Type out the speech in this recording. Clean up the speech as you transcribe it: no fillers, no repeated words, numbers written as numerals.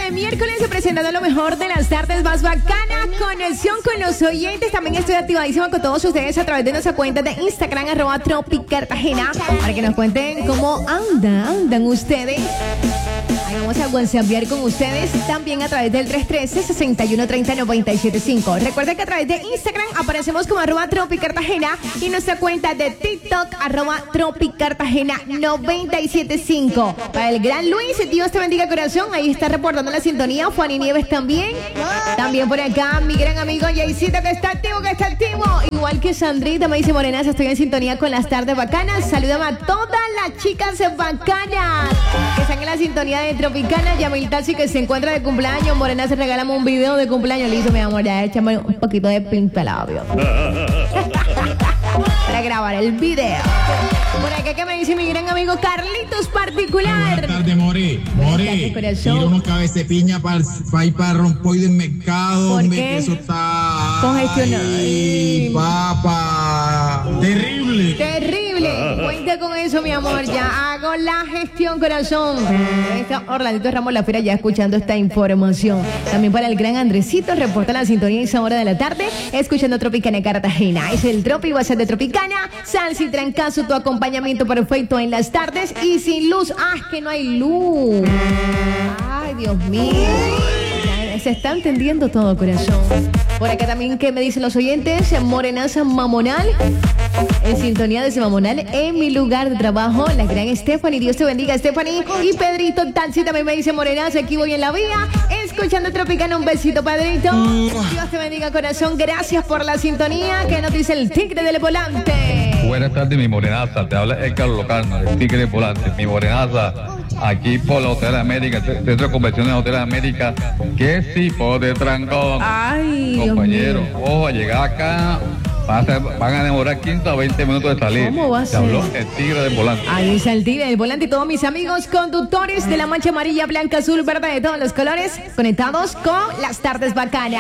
de miércoles presentando lo mejor de las tardes más bacana. Conexión con los oyentes. También estoy activadísima con todos ustedes a través de nuestra cuenta de Instagram, @tropicartagena, para que nos cuenten cómo andan ustedes. Ahí vamos a WhatsAppear con ustedes también a través del 313-6130-975. Recuerden que a través de Instagram aparecemos como @tropicartagena y nuestra cuenta de TikTok @tropicartagena975. Para el gran Luis, Dios te bendiga corazón. Ahí está reportando la sintonía. Fanny Nieves también. También por acá mi gran amigo Jaycito que está activo, Igual que Sandrita me dice Morenas, estoy en sintonía con las tardes bacanas. Saludame a todas las chicas bacanas que están en la sintonía de Tropicana. Yamil Tachi que se encuentra de cumpleaños. Morena se regalamos un video de cumpleaños. Le hizo mi amor, ya échame un poquito de pintalabios para grabar el video. Por acá que me dice mi gran amigo Carlitos Particular. Buenas tardes, More. Tira unos cabezas de piña para ir para Rompoy del mercado. ¿Por hombre, qué? que eso está Congestionado. Ay, papá. Terrible. Cuenta con eso, mi amor. Ya hago la gestión, corazón. Ahí está Orlandito Ramos La Fera ya escuchando esta información. También para el gran Andresito, reporta la sintonía a esa hora de la tarde, escuchando Tropicana Cartagena. Es el Tropi WhatsApp de Tropicana. Salsa y trancazo, tu acompañamiento perfecto en las tardes y sin luz. Es que no hay luz. Ay, Dios mío. Se está entendiendo todo, corazón. Por acá también, ¿qué me dicen los oyentes? Morenaza Mamonal. En sintonía de ese Mamonal, en mi lugar de trabajo, la gran Stephanie. Dios te bendiga, Stephanie. Y Pedrito Taxi también me dice Morenaza, aquí voy en la vía, escuchando Tropicana. Un besito, Pedrito. Dios te bendiga, corazón. Gracias por la sintonía. ¿Qué nos dice el tigre del volante? Buenas tardes, mi Morenaza. Te habla Edgar Locarno, el tigre del volante. Mi Morenaza, aquí por la Hotel América, Centro de Convenciones de Hotel América. ¿Qué tipo de trancón? Ay, compañero, Dios mío. ojo, a llegar acá van a demorar 15 a 20 minutos de salir. ¿Cómo va a Te ser? habló el tigre del volante. Ahí está el tigre del volante y todos mis amigos conductores de la mancha amarilla, blanca, azul, verde, de todos los colores, conectados con las tardes bacanas.